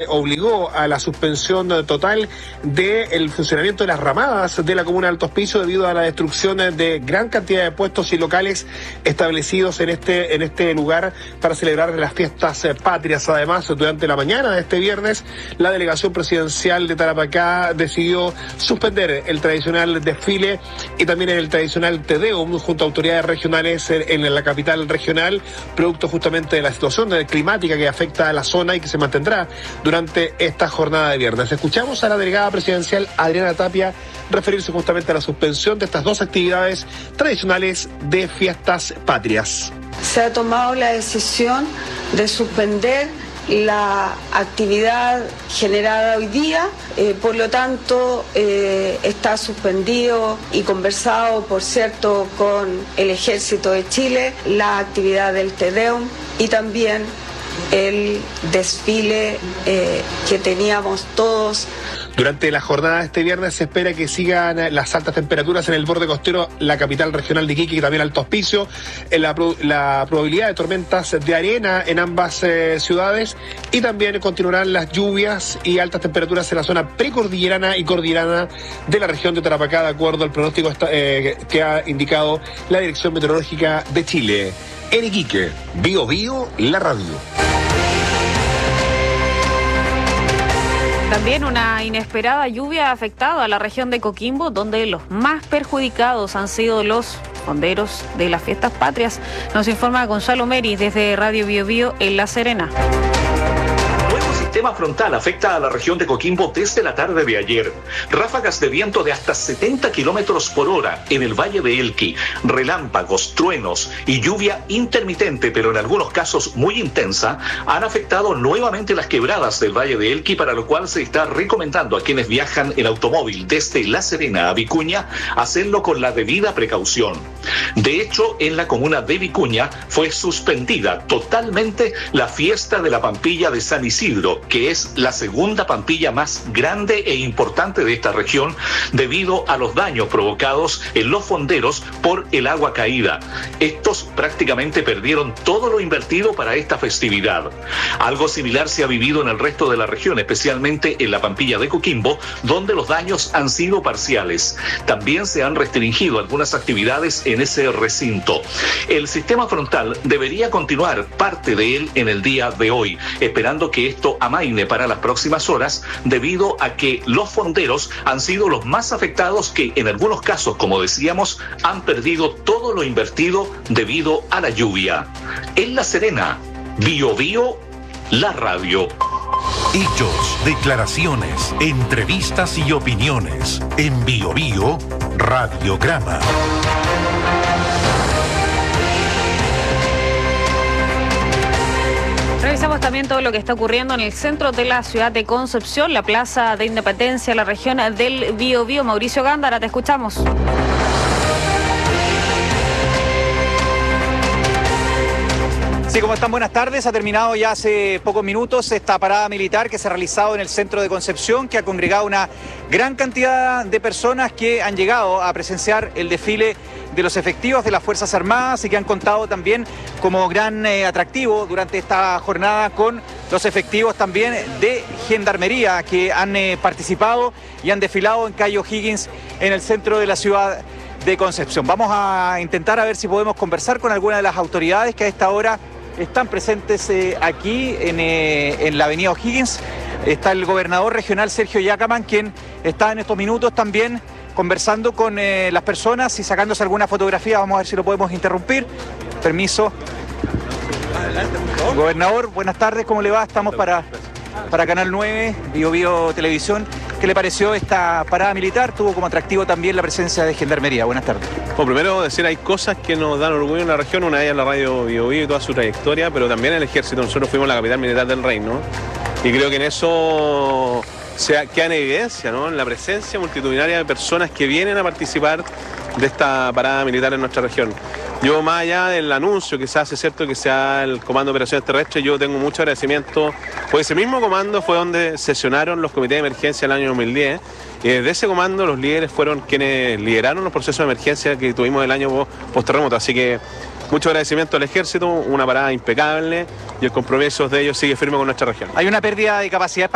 obligó a la suspensión total del funcionamiento de las ramadas de la comuna de Alto Hospicio debido a la destrucción de gran cantidad de puestos y locales establecidos en este lugar para celebrar las fiestas patrias. Además, durante la mañana de este viernes, la delegación presidencial de Tarapacá decidió suspender el tradicional desfile y también el tradicional Te Deum junto a autoridades regionales en la capital regional, producto justamente de la situación climática que afecta a la zona y que se mantendrá durante esta jornada de viernes. Escuchamos a la delegada presidencial Adriana Tapia referirse justamente a la suspensión de estas dos actividades tradicionales de fiestas patrias. Se ha tomado la decisión de suspender la actividad generada hoy día, por lo tanto está suspendido y conversado, por cierto, con el Ejército de Chile, la actividad del Te Deum y también el desfile que teníamos todos. Durante la jornada de este viernes se espera que sigan las altas temperaturas en el borde costero, la capital regional de Iquique y también Alto Hospicio, la probabilidad de tormentas de arena en ambas ciudades y también continuarán las lluvias y altas temperaturas en la zona precordillerana y cordillerana de la región de Tarapacá, de acuerdo al pronóstico que ha indicado la Dirección Meteorológica de Chile. En Iquique, Bio Bio, la radio. También una inesperada lluvia ha afectado a la región de Coquimbo, donde los más perjudicados han sido los fonderos de las fiestas patrias. Nos informa Gonzalo Meris desde Radio Bio Bio en La Serena. Sistema frontal afecta a la región de Coquimbo desde la tarde de ayer. Ráfagas de viento de hasta 70 kilómetros por hora en el Valle de Elqui, relámpagos, truenos y lluvia intermitente, pero en algunos casos muy intensa, han afectado nuevamente las quebradas del Valle de Elqui, para lo cual se está recomendando a quienes viajan en automóvil desde La Serena a Vicuña hacerlo con la debida precaución. De hecho, en la comuna de Vicuña fue suspendida totalmente la fiesta de la Pampilla de San Isidro, que es la segunda pampilla más grande e importante de esta región debido a los daños provocados en los fonderos por el agua caída. Estos prácticamente perdieron todo lo invertido para esta festividad. Algo similar se ha vivido en el resto de la región, especialmente en la Pampilla de Coquimbo, donde los daños han sido parciales. También se han restringido algunas actividades en ese recinto. El sistema frontal debería continuar parte de él en el día de hoy, esperando que esto amaine para las próximas horas, debido a que los fonderos han sido los más afectados, que en algunos casos, como decíamos, han perdido todo lo invertido debido a la lluvia. En La Serena, Bio Bio, la radio. Hechos, declaraciones, entrevistas y opiniones. En Bio Bio, Radiograma. Revisamos también todo lo que está ocurriendo en el centro de la ciudad de Concepción, la Plaza de Independencia, la región del Bio Bio. Mauricio Gándara, te escuchamos. Sí, ¿cómo están? Buenas tardes. Ha terminado ya hace pocos minutos esta parada militar que se ha realizado en el centro de Concepción, que ha congregado una gran cantidad de personas que han llegado a presenciar el desfile de los efectivos de las Fuerzas Armadas y que han contado también como gran atractivo durante esta jornada con los efectivos también de Gendarmería que han participado y han desfilado en calle O'Higgins en el centro de la ciudad de Concepción. Vamos a intentar a ver si podemos conversar con alguna de las autoridades que a esta hora están presentes aquí en la avenida O'Higgins. Está el gobernador regional Sergio Yacaman, quien está en estos minutos también conversando con las personas y sacándose alguna fotografía. Vamos a ver si lo podemos interrumpir. Permiso. Gobernador, buenas tardes, ¿cómo le va? Estamos para Canal 9, Bio Bio Televisión. ¿Qué le pareció esta parada militar? Tuvo como atractivo también la presencia de Gendarmería. Buenas tardes. Bueno, primero decir, hay cosas que nos dan orgullo en la región. Una de ellas la radio Bio Bio y toda su trayectoria, pero también el ejército. Nosotros fuimos la capital militar del reino y creo que en eso queda en evidencia, ¿no? En la presencia multitudinaria de personas que vienen a participar de esta parada militar en nuestra región. Yo, más allá del anuncio que se hace, ¿cierto?, que sea el Comando de Operaciones Terrestres, yo tengo mucho agradecimiento, pues ese mismo comando fue donde sesionaron los comités de emergencia el año 2010, y desde ese comando los líderes fueron quienes lideraron los procesos de emergencia que tuvimos el año post-terremoto, así que mucho agradecimiento al ejército, una parada impecable y el compromiso de ellos sigue firme con nuestra región. Hay una pérdida de capacidad